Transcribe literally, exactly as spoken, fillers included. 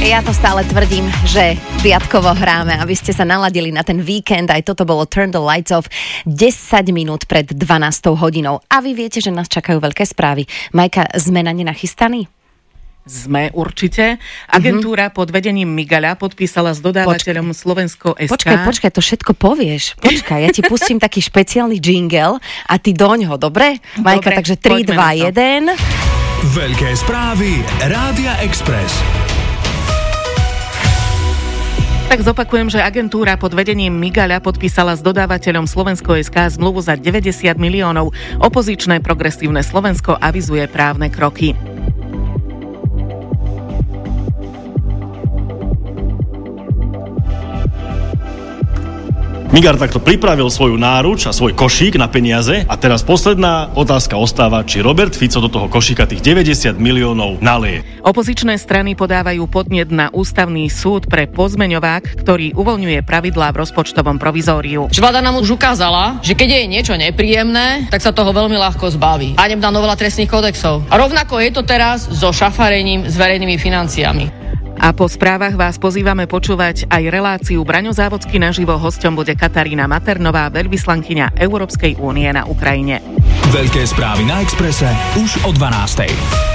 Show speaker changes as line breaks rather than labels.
Ja to stále tvrdím, že piatkovo hráme, aby ste sa naladili na ten víkend. Aj toto bolo Turn the Lights Off desať minút pred dvanástou hodinou. A vy viete, že nás čakajú veľké správy. Majka, sme na ne nachystaní?
Sme určite. Agentúra mm-hmm. pod vedením Migaľa podpísala s dodávateľom Slovensko es ká.
Počkaj, počkaj, to všetko povieš. Počkaj, ja ti pustím taký špeciálny jingle a ty doňho, dobre? Majka, dobre, takže tri, dva, jeden.
Veľké správy Rádia Express.
Tak zopakujem, že agentúra pod vedením Migaľa podpísala s dodávateľom Slovensko es ká zmluvu za deväťdesiat miliónov. Opozičné progresívne Slovensko avizuje právne kroky.
Migar takto pripravil svoju náruč a svoj košík na peniaze a teraz posledná otázka ostáva, či Robert Fico do toho košíka tých deväťdesiat miliónov nalije.
Opozičné strany podávajú podnet na ústavný súd pre pozmeňovák, ktorý uvoľňuje pravidlá v rozpočtovom provizóriu.
Vláda nám už ukázala, že keď je niečo nepríjemné, tak sa toho veľmi ľahko zbaví. A nebdá novela trestných kódexov. A rovnako je to teraz so šafarením s verejnými financiami.
A po správach vás pozývame počúvať aj reláciu Braňo Závodský naživo. Hosťom bude Katarína Maternová, veľvyslankyňa Európskej únie na Ukrajine.
Veľké správy na Expresse už o dvanástej.